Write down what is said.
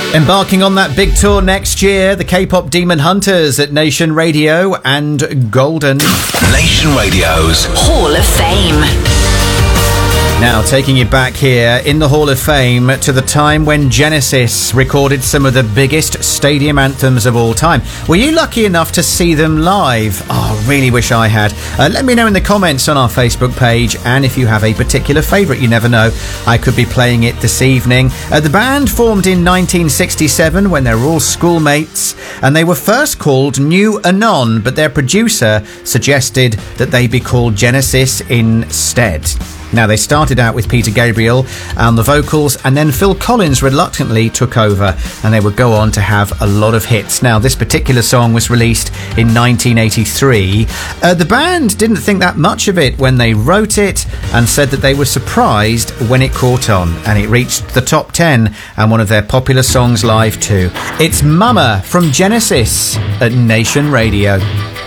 Embarking on that big tour next year, the K-pop Demon Hunters at Nation Radio and Golden. Nation Radio's Hall of Fame. Now, taking you back here in the Hall of Fame to the time when Genesis recorded some of the biggest stadium anthems of all time. Were you lucky enough to see them live? Oh, really wish I had. Let me know in the comments on our Facebook page, and if you have a particular favourite, you never know, I could be playing it this evening. The band formed in 1967 when they were all schoolmates, and they were first called New Anon, but their producer suggested that they be called Genesis instead. Now, they started out with Peter Gabriel on the vocals, and then Phil Collins reluctantly took over, and they would go on to have a lot of hits. Now, this particular song was released in 1983. The band didn't think that much of it when they wrote it, and said that they were surprised when it caught on, and it reached the top 10 and one of their popular songs live too. It's Mama from Genesis at Nation Radio.